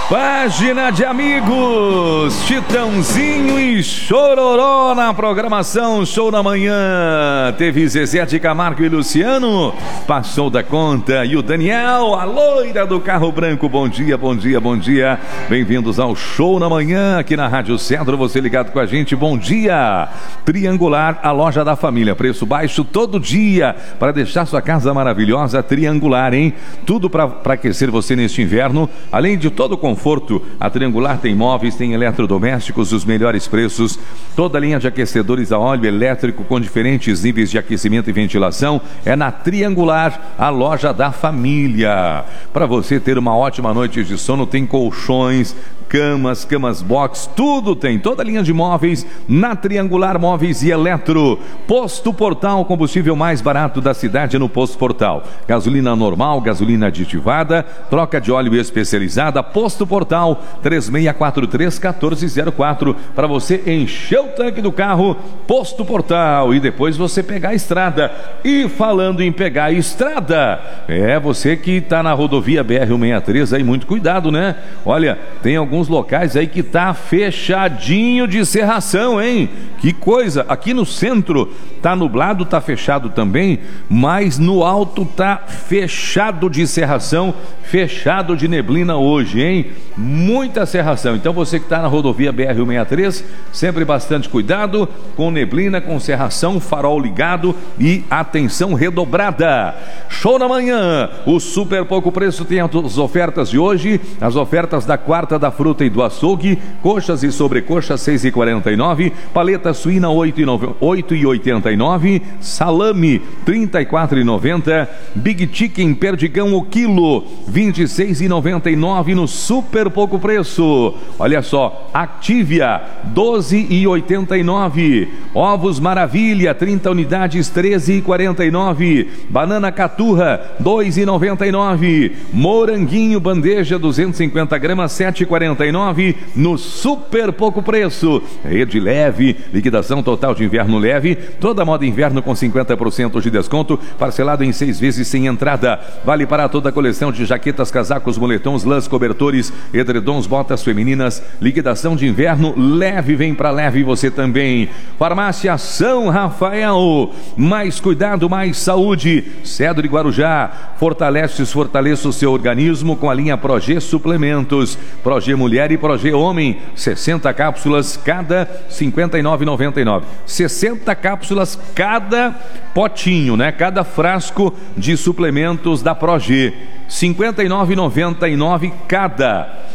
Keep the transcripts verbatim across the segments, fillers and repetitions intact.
Página de amigos, Chitãozinho e Chororó na programação Show da Manhã. Teve Zezé de Camargo e Luciano, passou da conta. E o Daniel, a loira do carro branco. Bom dia, bom dia, bom dia. Bem-vindos ao Show da Manhã aqui na Rádio Cedro. Você ligado com a gente, bom dia. Triangular, a loja da família. Preço baixo todo dia para deixar sua casa maravilhosa. Triangular, hein? Tudo para aquecer você neste inverno. Além de todo o conforto, a Triangular tem móveis, tem eletrodomésticos, os melhores preços, toda a linha de aquecedores a óleo elétrico com diferentes níveis de aquecimento e ventilação é na Triangular, a loja da família. Para você ter uma ótima noite de sono, tem colchões, camas, camas box, tudo tem, toda a linha de móveis na Triangular Móveis e Eletro. Posto Portal, combustível mais barato da cidade no Posto Portal. Gasolina normal, gasolina aditivada, troca de óleo especializada. Posto Portal, três seis quatro três, um quatro zero quatro, para você encher o tanque do carro. Posto Portal, e depois você pegar a estrada. E falando em pegar a estrada, é você que está na rodovia B R cento e sessenta e três aí, muito cuidado, né? Olha, tem alguns locais aí que tá fechadinho de serração, hein? Que coisa! Aqui no centro tá nublado, tá fechado também, mas no alto tá fechado de serração, fechado de neblina hoje, hein? Muita serração. Então você que tá na rodovia B R cento e sessenta e três, sempre bastante cuidado com neblina, com serração, farol ligado e atenção redobrada. Show da Manhã, o super pouco preço tem as ofertas de hoje, as ofertas da quarta da fruta e do açougue, coxas e sobrecoxas seis reais e quarenta e nove centavos, paleta suína oito reais e oitenta e nove centavos, salame trinta e quatro reais e noventa centavos, Big Chicken perdigão o quilo vinte e seis reais e noventa e nove centavos no super pouco preço. Olha só, Activia doze reais e oitenta e nove centavos, ovos Maravilha trinta unidades treze reais e quarenta e nove centavos, banana Caturra dois reais e noventa e nove centavos, moranguinho bandeja duzentos e cinquenta gramas sete reais e quarenta e nove centavos no super pouco preço. Rede Leve, liquidação total de inverno leve, toda moda inverno com cinquenta por cento de desconto, parcelado em seis vezes sem entrada. Vale para toda a coleção de jaquetas, casacos, moletons, lãs, cobertores, edredons, botas femininas. Liquidação de inverno leve, vem para leve você também. Farmácia São Rafael, mais cuidado, mais saúde. Cedro e Guarujá, fortalece, fortaleça o seu organismo com a linha Progê Suplementos. Progê Mulher e Progê Homem, sessenta cápsulas cada cinquenta e nove reais e noventa e nove centavos. sessenta cápsulas cada potinho, né? Cada frasco de suplementos da Progê, cinquenta e nove reais e noventa e nove centavos cada.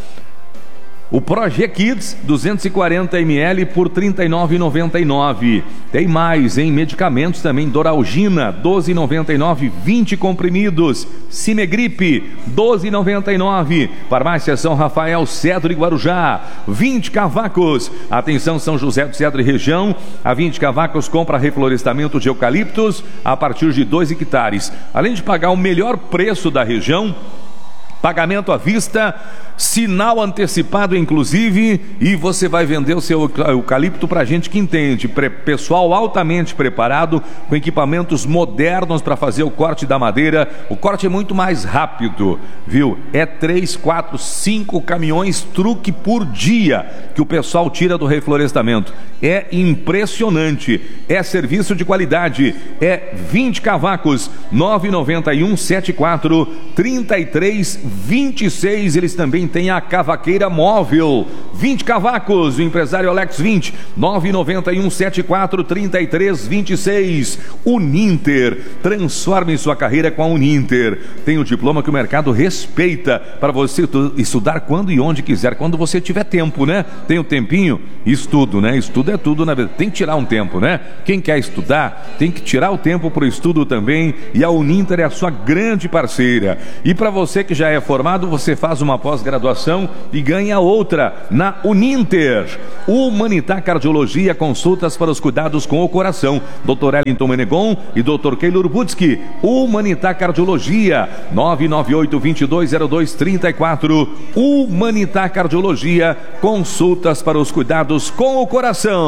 O Progê Kids, duzentos e quarenta mililitros por trinta e nove reais e noventa e nove centavos. Tem mais, hein? Medicamentos também, Doralgina, doze reais e noventa e nove centavos, vinte comprimidos. Cimegripe, doze reais e noventa e nove centavos. Farmácia São Rafael, Cedro e Guarujá, vinte cavacos. Atenção, São José do Cedro e região, a vinte cavacos compra reflorestamento de eucaliptos a partir de dois hectares. Além de pagar o melhor preço da região, pagamento à vista, sinal antecipado inclusive, e você vai vender o seu eucalipto para gente que entende, pessoal altamente preparado, com equipamentos modernos para fazer o corte da madeira. O corte é muito mais rápido, viu? É três, quatro, cinco caminhões truque por dia que o pessoal tira do reflorestamento. É impressionante, é serviço de qualidade, é vinte cavacos, nove nove um, sete quatro, trinta e três, vinte e seis. Eles também têm a cavaqueira móvel, vinte cavacos, o empresário Alex vinte, nove nove um, sete quatro, trinta e três, vinte e seis. Uninter, transforme sua carreira com a Uninter. Tem o diploma que o mercado respeita para você estudar quando e onde quiser, quando você tiver tempo, né? Tem o tempinho, estudo, né? Estudo é tudo, na verdade, tem que tirar um tempo, né? Quem quer estudar, tem que tirar o tempo para o estudo também, e a Uninter é a sua grande parceira. E para você que já é formado, você faz uma pós-graduação e ganha outra na Uninter. Humanitar Cardiologia, consultas para os cuidados com o coração, doutor Ellington Menegon e doutor Keylor Butzki. Humanitar Cardiologia, nove nove oito, dois dois zero dois, três quatro. Humanitar Cardiologia, consultas para os cuidados com o coração.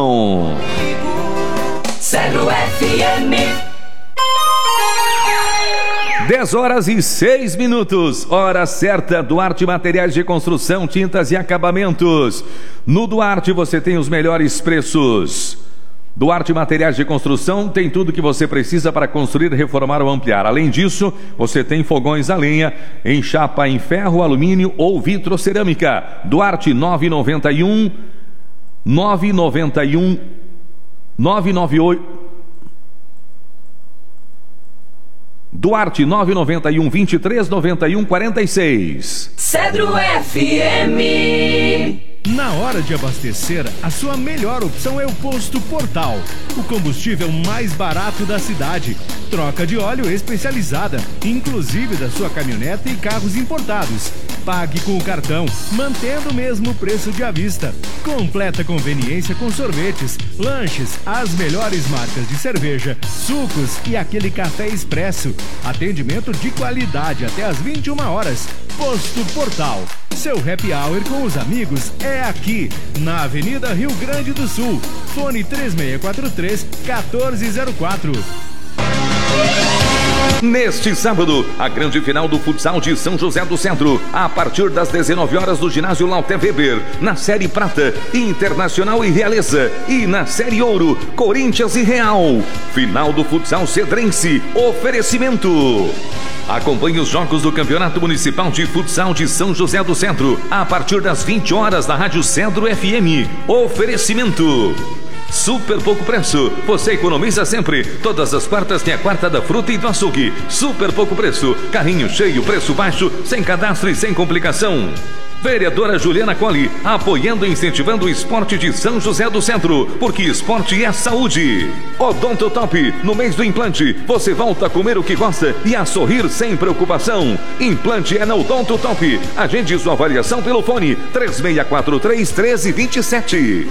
Cedro F M. dez horas e seis minutos, hora certa. Duarte Materiais de Construção, Tintas e Acabamentos. No Duarte você tem os melhores preços. Duarte Materiais de Construção tem tudo que você precisa para construir, reformar ou ampliar. Além disso, você tem fogões a lenha em chapa em ferro, alumínio ou vitrocerâmica. Duarte nove nove um nove nove um nove nove oito Duarte nove nove um, vinte e três, noventa e um, quarenta e seis. Cedro F M. Na hora de abastecer, a sua melhor opção é o Posto Portal, o combustível mais barato da cidade. Troca de óleo especializada, inclusive da sua caminhonete e carros importados. Pague com o cartão, mantendo o mesmo preço de à vista. Completa conveniência com sorvetes, lanches, as melhores marcas de cerveja, sucos e aquele café expresso. Atendimento de qualidade até às vinte e uma horas. Posto Portal. Seu happy hour com os amigos é aqui, na Avenida Rio Grande do Sul. Fone três seis quatro três, um quatro zero quatro. Neste sábado, a grande final do futsal de São José do Centro, a partir das dezenove horas do ginásio Lauter Weber, na Série Prata, Internacional e Realeza, e na Série Ouro, Corinthians e Real. Final do futsal cedrense, oferecimento. Acompanhe os jogos do Campeonato Municipal de Futsal de São José do Centro, a partir das vinte horas na Rádio Cedro F M. Oferecimento. Super pouco preço, você economiza sempre. Todas as quartas tem a quarta da fruta e do açougue. Super pouco preço, carrinho cheio, preço baixo, sem cadastro e sem complicação. Vereadora Juliana Colli, apoiando e incentivando o esporte de São José do Centro, porque esporte é saúde. Odontotop, no mês do implante, você volta a comer o que gosta e a sorrir sem preocupação. Implante é na Odontotop. Agende sua avaliação pelo fone três seis quatro três, um três dois sete.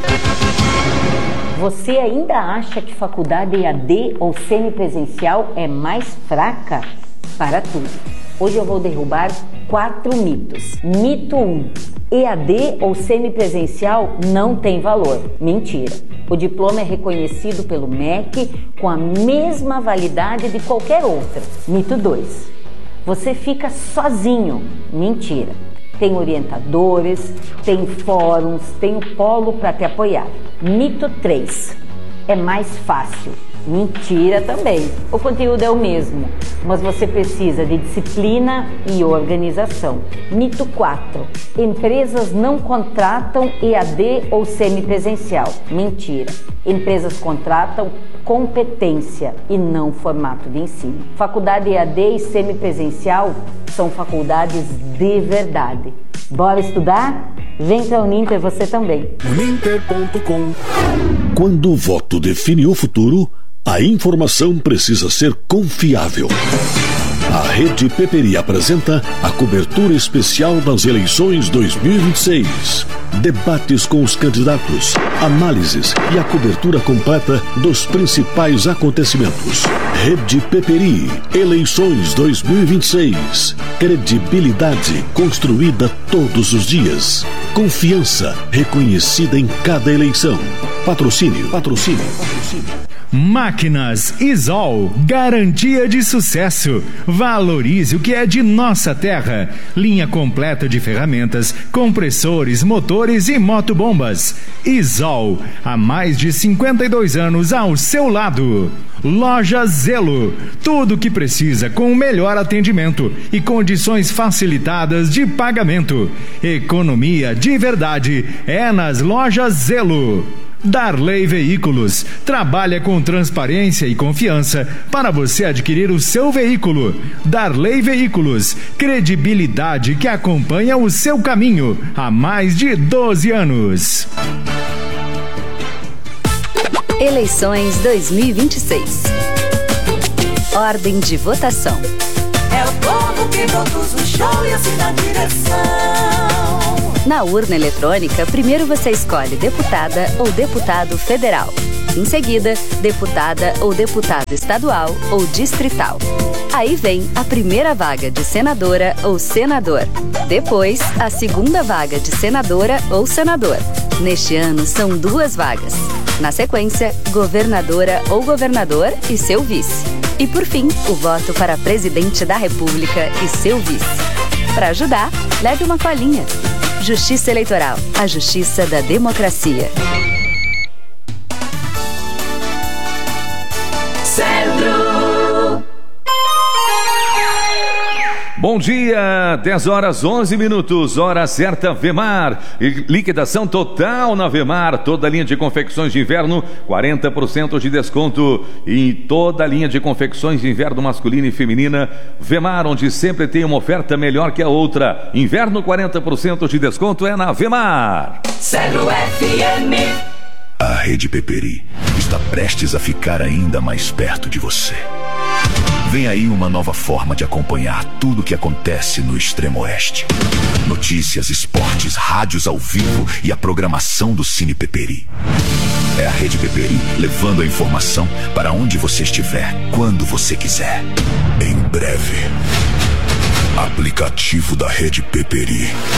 Você ainda acha que faculdade E A D ou semipresencial é mais fraca? Para tudo. Hoje eu vou derrubar quatro mitos. Mito um. E A D ou semipresencial não tem valor. Mentira. O diploma é reconhecido pelo M E C com a mesma validade de qualquer outra. Mito dois. Você fica sozinho. Mentira. Tem orientadores, tem fóruns, tem o polo para te apoiar. Mito três. É mais fácil. Mentira também. O conteúdo é o mesmo, mas você precisa de disciplina e organização. Mito quatro. Empresas não contratam E A D ou semipresencial. Mentira. Empresas contratam competência e não formato de ensino. Faculdade E A D e semipresencial são faculdades de verdade. Bora estudar? Vem para a Uninter você também. Uninter ponto com. Quando o voto define o futuro, a informação precisa ser confiável. A Rede Peperi apresenta a cobertura especial das eleições dois mil e vinte e seis. Debates com os candidatos, análises e a cobertura completa dos principais acontecimentos. Rede Peperi, eleições dois mil e vinte e seis. Credibilidade construída todos os dias. Confiança reconhecida em cada eleição. Patrocínio, patrocínio, patrocínio. Máquinas Isol, garantia de sucesso. Valorize o que é de nossa terra. Linha completa de ferramentas, compressores, motores e motobombas. Isol, há mais de cinquenta e dois anos ao seu lado. Loja Zelo, tudo o que precisa com o melhor atendimento e condições facilitadas de pagamento. Economia de verdade é nas Lojas Zelo. Darley Veículos trabalha com transparência e confiança para você adquirir o seu veículo. Darley Veículos, credibilidade que acompanha o seu caminho há mais de doze anos. Eleições dois mil e vinte e seis. Ordem de votação. É o povo que conduz o show e assim na direção. Na urna eletrônica, primeiro você escolhe deputada ou deputado federal. Em seguida, deputada ou deputado estadual ou distrital. Aí vem a primeira vaga de senadora ou senador. Depois, a segunda vaga de senadora ou senador. Neste ano, são duas vagas. Na sequência, governadora ou governador e seu vice. E por fim, o voto para presidente da República e seu vice. Para ajudar, leve uma colinha. Justiça Eleitoral, a justiça da democracia. Centro. Bom dia, dez horas onze minutos, hora certa Vemar, liquidação total na Vemar, toda a linha de confecções de inverno, quarenta por cento de desconto em toda a linha de confecções de inverno masculina e feminina. Vemar, onde sempre tem uma oferta melhor que a outra. Inverno, quarenta por cento de desconto é na Vemar. Centro F M. A Rede Peperi está prestes a ficar ainda mais perto de você. Vem aí uma nova forma de acompanhar tudo o que acontece no Extremo Oeste. Notícias, esportes, rádios ao vivo e a programação do Cine Peperi. É a Rede Peperi levando a informação para onde você estiver, quando você quiser. Em breve. Aplicativo da Rede Peperi.